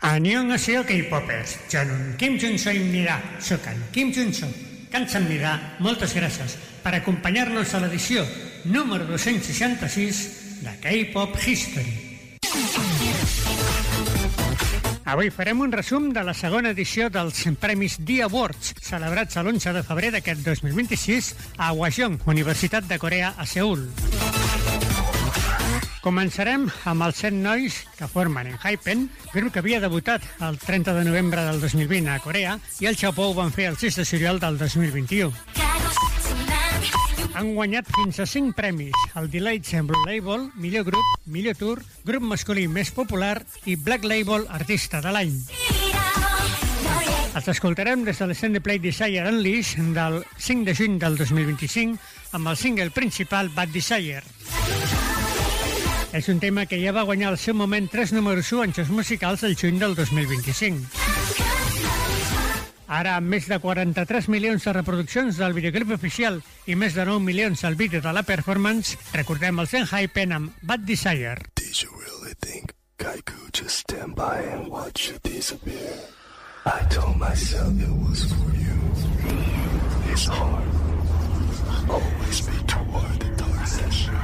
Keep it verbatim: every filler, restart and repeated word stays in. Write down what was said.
안녕하세요 K-popers, 저는 Kim Junso입니다. Soc en Kim Junso. Kansamnida, moltes gràcies per acompanyar-nos a l'edició número dos-cents seixanta-sis de K-Pop History. Avui farem un resum de la segona edició dels Premis The Awards, celebrats l'onze de febrer d'aquest dos mil vint-i-sis a Hwajong, Universitat de Corea, a Seül. Començarem amb els set nois que formen ENHYPEN, grup que havia debutat el trenta de novembre del dos mil vint a Corea i el Japó ho van fer el sis de juliol del dos mil vint-i-u. Han guanyat fins a cinc premis, el Delights Blue Label, millor grup, millor tour, grup masculí més popular i Black Label Artista de l'any. Els escoltarem des de l'Extended Play Desire Unleashed del cinc de juny del dos mil vint-i-cinc amb el single principal Bad Desire. És un tema que ja va guanyar al seu moment tres números u en xocs musicals el juny del dos mil vint-i-cinc. Ara, amb més de quaranta-tres milions de reproduccions del videoclip oficial i més de nou milions al vídeo de la performance, recordem els ENHYPEN amb Bad Desire. Did you really think I could just stand by and watch you disappear? I told myself it was for you. It's hard. Always be toward the darkness.